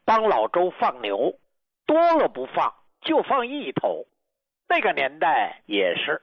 帮老周放牛，多了不放，就放一头。那个年代也是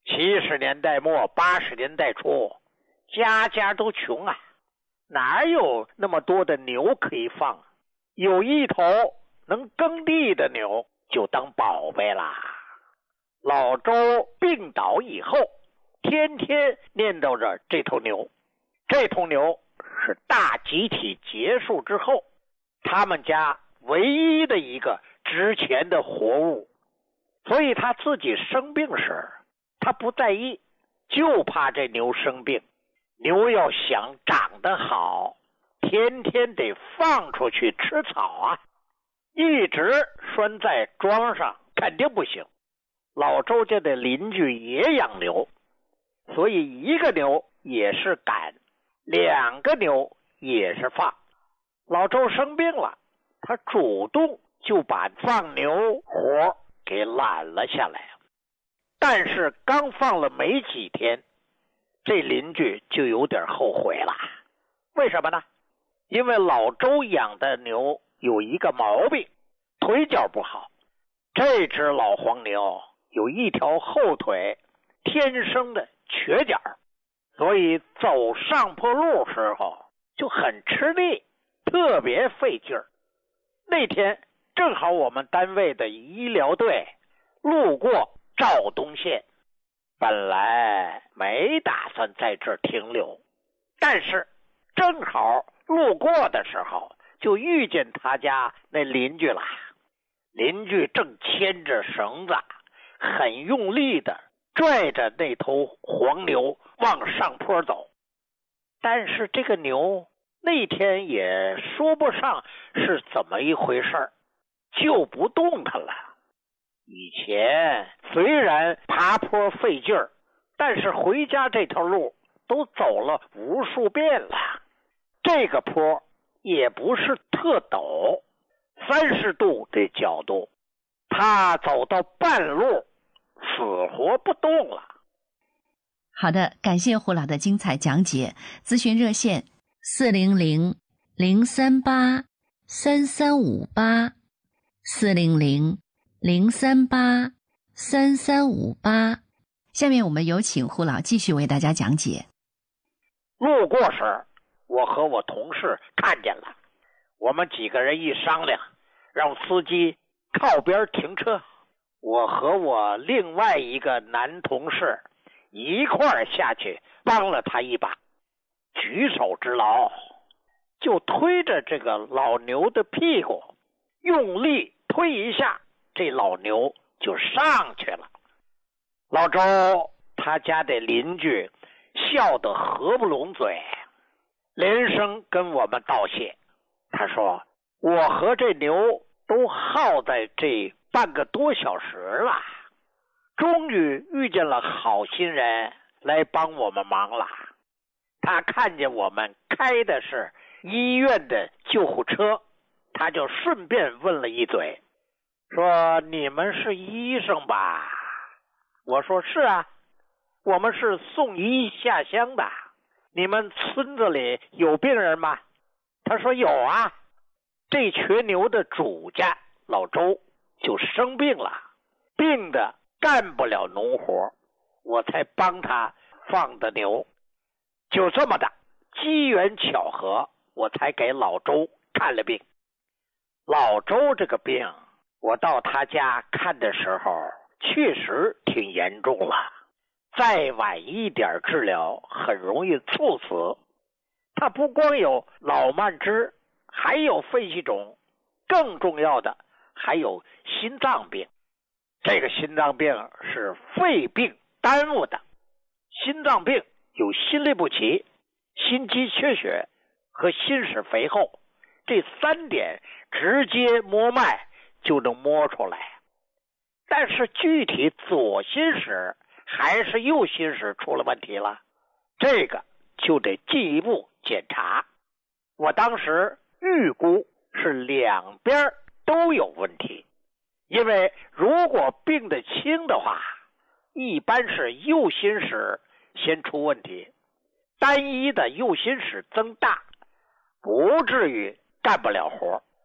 70年代末80年代初，家家都穷啊，哪有那么多的牛可以放？有一头能耕地的牛就当宝贝啦。老周病倒以后，天天念叨着这头牛。这头牛是大集体结束之后他们家唯一的一个值钱的活物，所以他自己生病时他不在意，就怕这牛生病。牛要想长得好，天天得放出去吃草啊，一直拴在桩上肯定不行。老周家的邻居也养牛，所以一个牛也是赶，2个牛也是放。老周生病了，他主动就把放牛活给揽了下来。但是刚放了没几天，这邻居就有点后悔了。为什么呢？因为老周养的牛有一个毛病，腿脚不好。这只老黄牛有一条后腿天生的瘸脚，所以走上坡路时候就很吃力，特别费劲儿。那天正好我们单位的医疗队路过肇东县，本来没打算在这儿停留，但是正好路过的时候就遇见他家那邻居了。邻居正牵着绳子，很用力的拽着那头黄牛往上坡走。但是这个牛那天也说不上是怎么一回事，就不动弹了。以前虽然爬坡费劲儿，但是回家这条路都走了无数遍了。这个坡也不是特陡，30度的角度，他走到半路死活不动了。 好的，感谢胡老的精彩讲解。咨询热线400-038-3358 400-038-3358。下面我们有请胡老继续为大家讲解。 路过时，我和我同事看见了，我们几个人一商量，让司机靠边停车。我和我另外一个男同事一块儿下去帮了他一把，举手之劳，就推着这个老牛的屁股，用力推一下，这老牛就上去了。老周他家的邻居笑得合不拢嘴，连声跟我们道谢。他说我和这牛都耗在这半个多小时了，终于遇见了好心人来帮我们忙了。他看见我们开的是医院的救护车，他就顺便问了一嘴，说你们是医生吧？我说是啊，我们是送医下乡的。你们村子里有病人吗？他说有啊，这瘸牛的主家老周就生病了，病得干不了农活，我才帮他放的牛。就这么的机缘巧合，我才给老周看了病。老周这个病，我到他家看的时候确实挺严重了，再晚一点治疗很容易猝死。他不光有脑慢支，还有肺气肿，更重要的还有心脏病。这个心脏病是肺病耽误的。心脏病有心律不齐、心肌缺血和心室肥厚，这3点直接摸脉就能摸出来。但是具体左心室还是右心室出了问题了，这个就得进一步检查。我当时预估是2边都有问题，因为如果病得轻的话，一般是右心室先出问题，单一的右心室增大，不至于干不了活。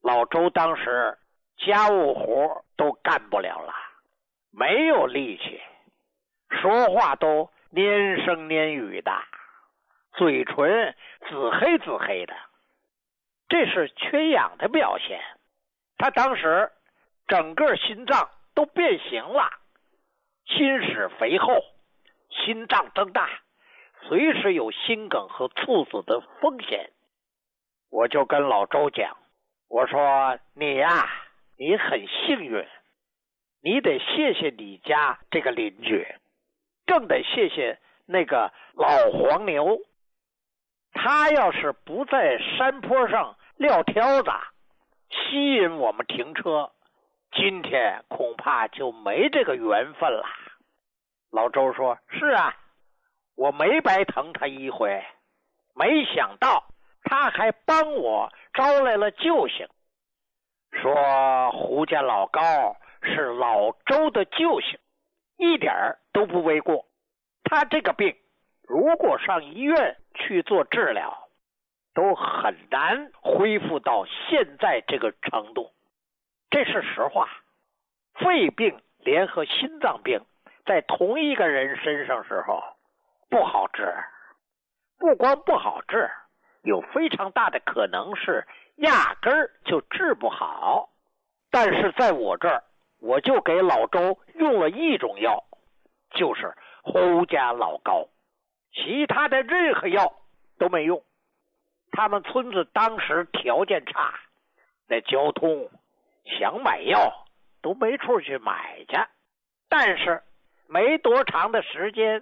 老周当时家务活都干不了了，没有力气，说话都黏声黏语的，嘴唇紫黑紫黑的，这是缺氧的表现。他当时整个心脏都变形了，心室肥厚，心脏增大，随时有心梗和猝死的风险。我就跟老周讲，我说你呀，你很幸运，你得谢谢你家这个邻居，更得谢谢那个老黄牛。他要是不在山坡上撂挑子吸引我们停车，今天恐怕就没这个缘分了。老周说，是啊，我没白疼他一回，没想到他还帮我招来了救星，说胡家老高是老周的救星，一点都不为过。他这个病如果上医院去做治疗，都很难恢复到现在这个程度，这是实话。肺病联合心脏病在同一个人身上时候不好治，不光不好治，有非常大的可能是压根儿就治不好。但是在我这儿，我就给老周用了一种药，就是胡家老高，其他的任何药都没用。他们村子当时条件差，那交通想买药都没处去买去。但是没多长的时间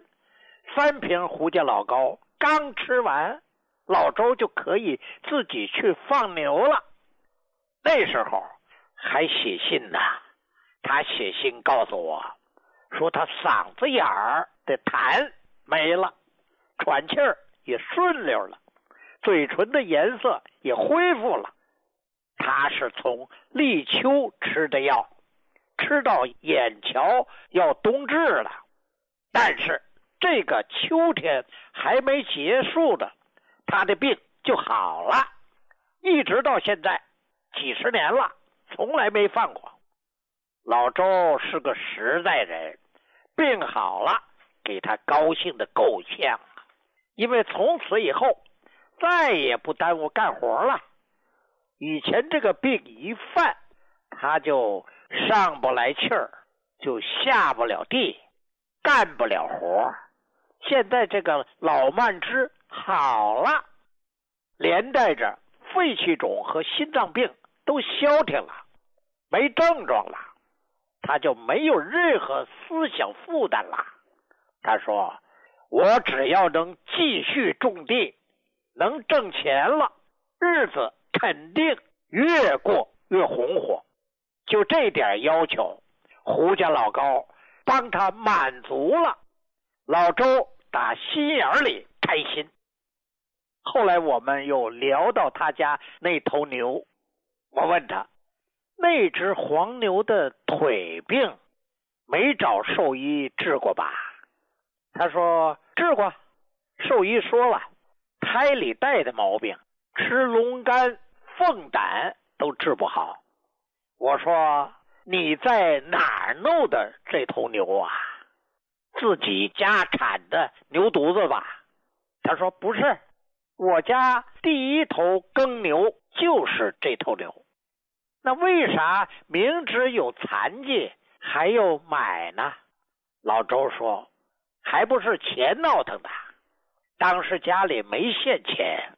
，3瓶胡家老高刚吃完，老周就可以自己去放牛了。那时候还写信呢，他写信告诉我说他嗓子眼儿的痰没了，喘气儿也顺溜了，嘴唇的颜色也恢复了。他是从立秋吃的药，吃到眼瞧要冬至了，但是这个秋天还没结束的，他的病就好了，一直到现在几十年了，从来没犯过。老周是个实在人，病好了给他高兴的够呛，因为从此以后再也不耽误干活了。以前这个病一犯，他就上不来气儿，就下不了地，干不了活。现在这个老慢支好了，连带着肺气肿和心脏病都消停了，没症状了，他就没有任何思想负担了。他说，我只要能继续种地，能挣钱了，日子肯定越过越红火。就这点要求，胡家老高帮他满足了，老周打心眼里开心。后来我们又聊到他家那头牛，我问他，那只黄牛的腿病没找兽医治过吧？他说治过，兽医说了，胎里带的毛病，吃龙肝凤胆都治不好。我说你在哪儿弄的这头牛啊？自己家产的牛犊子吧？他说不是，我家第一头耕牛就是这头牛。那为啥明知有残疾还要买呢？老周说，还不是钱闹腾的。当时家里没现钱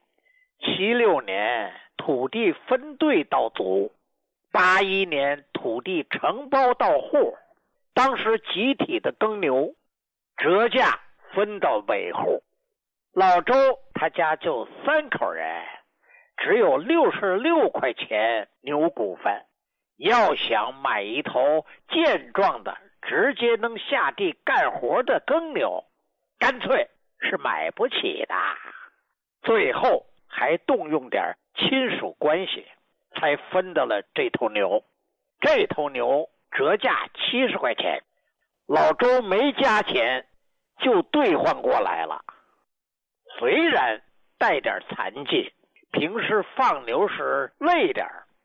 ，76年土地分对到足，81年土地承包到户，当时集体的耕牛折价分到尾户。老周他家就3口人，只有66块钱牛股份，要想买一头健壮的直接能下地干活的耕牛，干脆是买不起的。最后还动用点亲属关系，才分到了这头牛。这头牛折价70块钱，老周没加钱就兑换过来了。虽然带点残疾，平时放牛时累点，